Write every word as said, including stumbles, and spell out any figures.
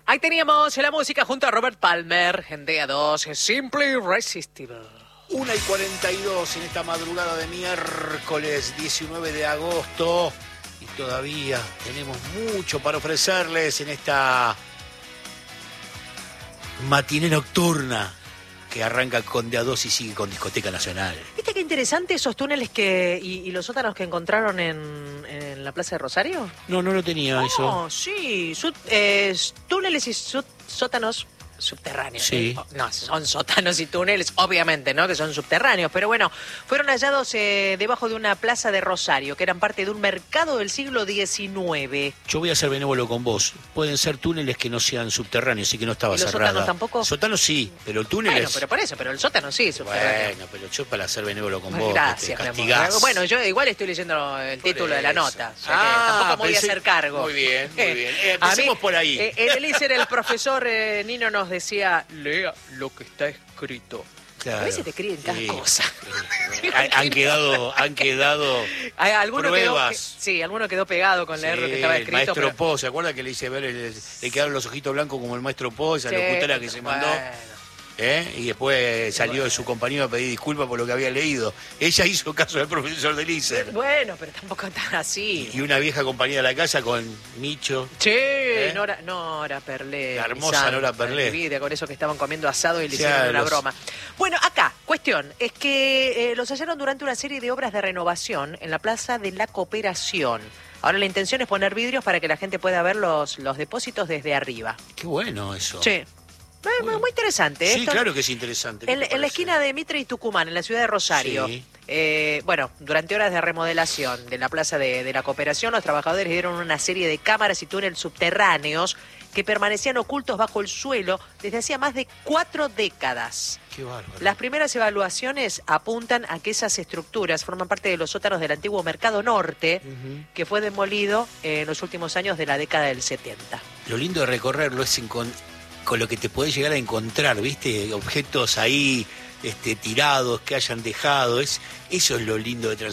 Ahí teníamos la música junto a Robert Palmer en D A dos, Simply Irresistible. una y cuarenta y dos en esta madrugada de miércoles diecinueve de agosto. Y todavía tenemos mucho para ofrecerles en esta matiné nocturna que arranca con D A dos y sigue con Discoteca Nacional. ¿Viste qué interesante esos túneles que y, y los sótanos que encontraron en, en la Plaza de Rosario? No, no lo tenía Oh, eso. sí, su, eh, túneles y su, sótanos subterráneos. Sí. ¿eh? No, son sótanos y túneles, obviamente, ¿no? Que son subterráneos, pero bueno, fueron hallados eh, debajo de una plaza de Rosario, que eran parte de un mercado del siglo diecinueve. Yo voy a ser benévolo con vos. Pueden ser túneles que no sean subterráneos y que no estaba ¿Y los cerrada. sótanos tampoco? Sótanos sí, pero túneles... Bueno, pero por eso, pero el sótano sí, subterráneo. Bueno, pero yo para ser benévolo con vos, Gracias, que te mi amor. castigás. Bueno, yo igual estoy leyendo el Por título de la eso. nota. O sea que Ah, tampoco me voy a pensé- hacer cargo. Muy bien, muy bien. Eh, A empecemos mí, por ahí. eh, en el ISER el profesor eh, Nino nos decía, lea lo que está escrito. Claro, A veces te escriben cada sí, cosa. sí. Han, han quedado, han quedado Hay alguno quedó, pruebas. sí, alguno quedó pegado con leer Sí, lo que estaba el escrito. maestro pero- Po, ¿se acuerda que le hice ver, el- le quedaron los ojitos blancos como el maestro Po, esa Sí, locutora que se mandó? bueno. ¿Eh? Y después salió de su compañero a pedir disculpas por lo que había leído. Ella hizo caso del profesor del ISER. Bueno, pero tampoco tan así. Y una vieja compañera de la casa con Micho. Sí, ¿Eh? Nora, Nora Perlé. La mi hermosa santa, Nora Perlé. mi vida, con eso que estaban comiendo asado y le O sea, hicieron una los- broma. Bueno, acá, cuestión, es que eh, los hallaron durante una serie de obras de renovación en la Plaza de la Cooperación. Ahora la intención es poner vidrios para que la gente pueda ver los, los depósitos desde arriba. Qué bueno eso. Sí. Eh, muy, muy interesante. Sí, Esto- claro que es interesante. ¿Qué En, te en la parece? esquina de Mitre y Tucumán, en la ciudad de Rosario. Sí. Eh, bueno, durante horas de remodelación de la Plaza de, de la Cooperación, los trabajadores dieron una serie de cámaras y túneles subterráneos que permanecían ocultos bajo el suelo desde hacía más de cuatro décadas. Qué bárbaro. Las primeras evaluaciones apuntan a que esas estructuras forman parte de los sótanos del antiguo Mercado Norte, Ujú. que fue demolido en los últimos años de la década del setenta. Lo lindo de recorrerlo es con, con lo que te podés llegar a encontrar, ¿viste? Objetos ahí este, tirados que hayan dejado. Es, eso es lo lindo de